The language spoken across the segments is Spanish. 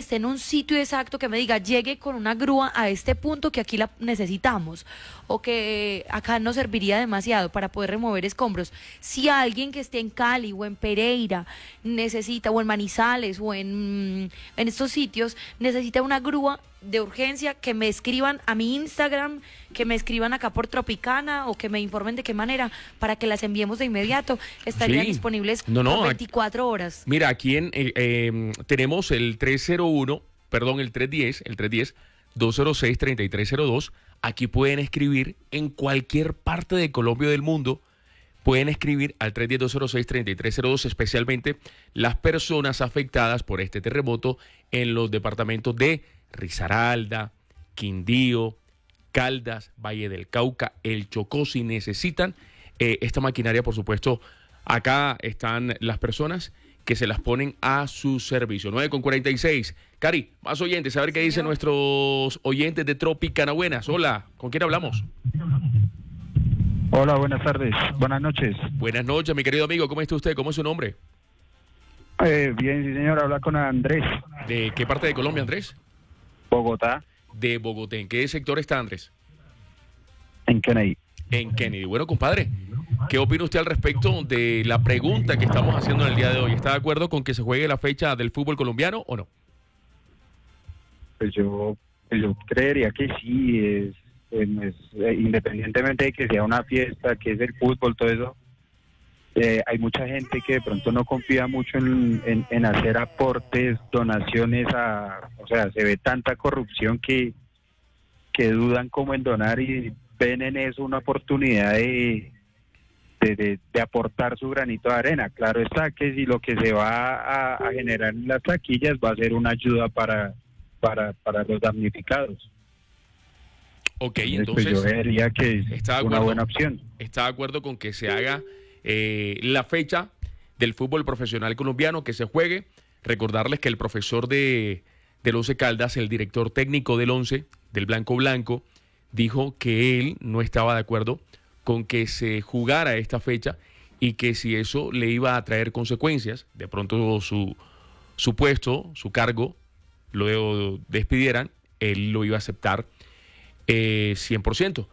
esté en un sitio exacto que me diga, llegue con una grúa a este punto que aquí la necesitamos, o que acá nos serviría demasiado para poder remover escombros. Si alguien que esté en Cali o en Pereira necesita, o en Manizales, o en estos sitios, necesita una grúa de urgencia, que me escriban a mi Instagram, que me escriban acá por Tropicana, o que me informen de qué manera, para que las enviemos de inmediato. Estarían disponibles por 24 horas. Mira, aquí tenemos el 310-206-3302. Aquí pueden escribir en cualquier parte de Colombia o del mundo. Pueden escribir al 310-206-3302, especialmente las personas afectadas por este terremoto en los departamentos de Risaralda, Quindío, Caldas, Valle del Cauca, El Chocó. Si necesitan esta maquinaria, por supuesto, acá están las personas que se las ponen a su servicio. 9:46. Cari, más oyentes, a ver qué dicen nuestros oyentes de Tropicana. Buenas, hola, ¿con quién hablamos? Hola, buenas tardes, buenas noches. Buenas noches, mi querido amigo, ¿cómo está usted? ¿Cómo es su nombre? Bien, sí señor, habla con Andrés. ¿De qué parte de Colombia, Andrés? Bogotá. De Bogotá. ¿En qué sector está, Andrés? En Kennedy. En Kennedy. Bueno, compadre, ¿qué opina usted al respecto de la pregunta que estamos haciendo en el día de hoy? ¿Está de acuerdo con que se juegue la fecha del fútbol colombiano o no? Pues yo creería que sí, independientemente de que sea una fiesta, que es el fútbol, todo eso, hay mucha gente que de pronto no confía mucho en hacer aportes, donaciones, o sea, se ve tanta corrupción que dudan como en donar, y ven en eso una oportunidad de aportar su granito de arena. Claro está que si lo que se va a generar en las taquillas va a ser una ayuda para los damnificados. Ok, entonces pues yo vería que es una buena opción. ¿Está de acuerdo con que se haga la fecha del fútbol profesional colombiano, que se juegue? Recordarles que el profesor del Once Caldas, el director técnico del Once, del Blanco, dijo que él no estaba de acuerdo con que se jugara esta fecha, y que si eso le iba a traer consecuencias, de pronto su puesto, su cargo, lo despidieran, él lo iba a aceptar 100%.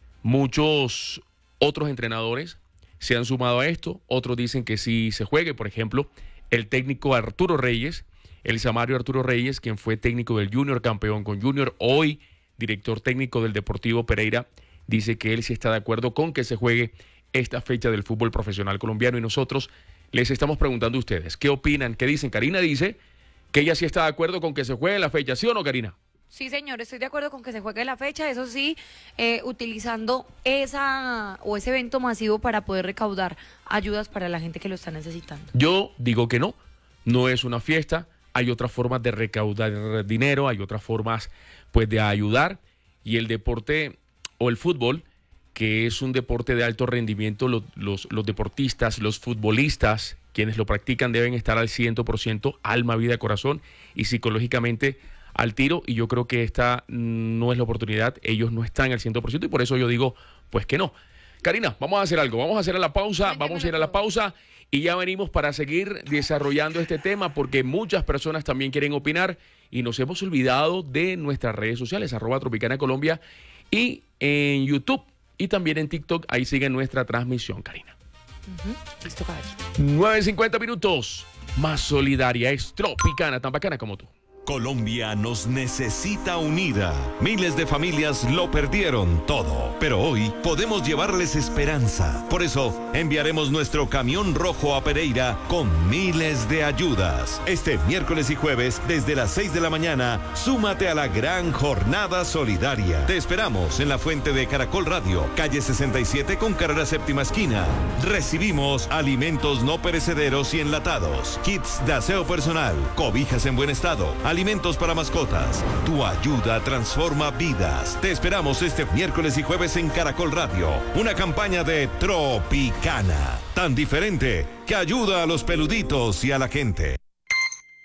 Muchos otros entrenadores se han sumado a esto, otros dicen que sí se juegue. Por ejemplo, el técnico Arturo Reyes, el Samario Arturo Reyes, quien fue técnico del Junior, campeón con Junior, hoy director técnico del Deportivo Pereira, dice que él sí está de acuerdo con que se juegue esta fecha del fútbol profesional colombiano, y nosotros les estamos preguntando a ustedes, ¿qué opinan? ¿Qué dicen? Karina dice que ella sí está de acuerdo con que se juegue la fecha, ¿sí o no, Karina? Sí, señor, estoy de acuerdo con que se juegue la fecha, eso sí, utilizando ese evento masivo para poder recaudar ayudas para la gente que lo está necesitando. Yo digo que no es una fiesta, hay otras formas de recaudar dinero, hay otras formas pues de ayudar, y el deporte o el fútbol, que es un deporte de alto rendimiento, los deportistas, los futbolistas, quienes lo practican deben estar al 100%, alma, vida, corazón y psicológicamente al tiro, y yo creo que esta no es la oportunidad, ellos no están al 100%, y por eso yo digo, pues que no. Karina, vamos a hacer algo, vamos a hacer la pausa, vamos a ir a la pausa, y ya venimos para seguir desarrollando este tema, porque muchas personas también quieren opinar, y nos hemos olvidado de nuestras redes sociales, @Tropicana Colombia, y en YouTube, y también en TikTok, ahí sigue nuestra transmisión, Karina. Listo, caballo. 9:50 minutos, más solidaria es Tropicana, tan bacana como tú. Colombia nos necesita unida. Miles de familias lo perdieron todo, pero hoy podemos llevarles esperanza. Por eso enviaremos nuestro camión rojo a Pereira con miles de ayudas. Este miércoles y jueves desde las 6 de la mañana, súmate a la gran jornada solidaria. Te esperamos en la fuente de Caracol Radio, calle 67 con carrera séptima esquina. Recibimos alimentos no perecederos y enlatados, kits de aseo personal, cobijas en buen estado, alimentos para mascotas. Tu ayuda transforma vidas. Te esperamos este miércoles y jueves en Caracol Radio. Una campaña de Tropicana, tan diferente que ayuda a los peluditos y a la gente.